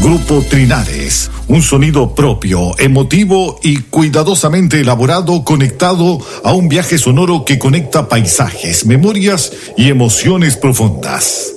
Grupo Trinares, un sonido propio, emotivo y cuidadosamente elaborado, conectado a un viaje sonoro que conecta paisajes, memorias y emociones profundas.